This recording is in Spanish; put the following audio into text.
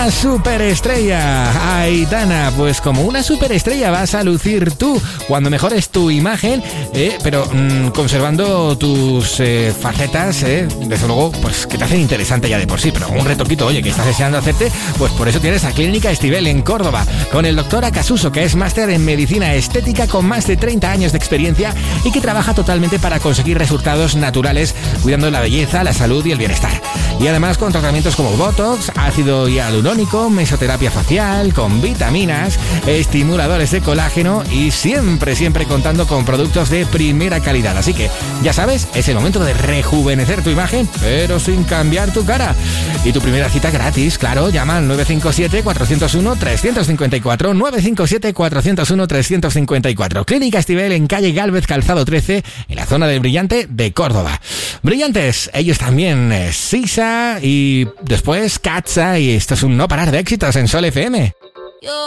una superestrella. Aitana, pues como una superestrella vas a lucir tú cuando mejores tu imagen, pero conservando tus facetas, desde luego, pues que te hacen interesante ya de por sí, pero un retoquito, oye, que estás deseando hacerte, pues por eso tienes a Clínica Estíbel en Córdoba, con el doctor Acasuso, que es máster en medicina estética con más de 30 años de experiencia y que trabaja totalmente para conseguir resultados naturales, cuidando la belleza, la salud y el bienestar. Y además con tratamientos como Botox, ácido hialurónico, mesoterapia facial, con vitaminas, estimuladores de colágeno y siempre contando con productos de primera calidad. Así que, ya sabes, es el momento de rejuvenecer tu imagen, pero sin cambiar tu cara. Y tu primera cita gratis, claro, llama al 957-401-354, 957-401-354. Clínica Estíbel en calle Gálvez Calzado 13, en la zona del Brillante de Córdoba. Brillantes, ellos también, Sisa y después Katza, y esto es un no parar de éxitos en Sol FM.